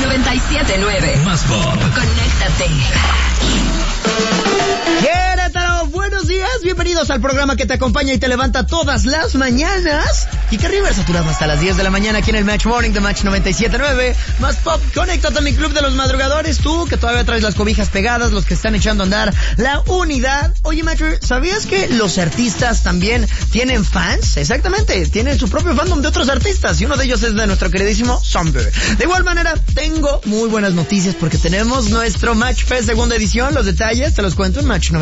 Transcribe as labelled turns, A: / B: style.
A: 97.9.
B: Más pop.
A: Conéctate.
C: Querétaro, buenos días, bienvenidos al programa que te acompaña y te levanta todas las mañanas. Y que River saturado hasta las 10 de la mañana aquí en el Match Morning de Match 97.9. Más pop, conéctate a mi club de los madrugadores. Tú que todavía traes las cobijas pegadas, los que están echando a andar la unidad. Oye, Match, ¿sabías que los artistas también tienen fans? Exactamente, tienen su propio fandom de otros artistas y uno de ellos es de nuestro queridísimo Zomber. De igual manera, tengo muy buenas noticias porque tenemos nuestro Match Fest segunda edición. Los detalles te los cuento en Match 97.9.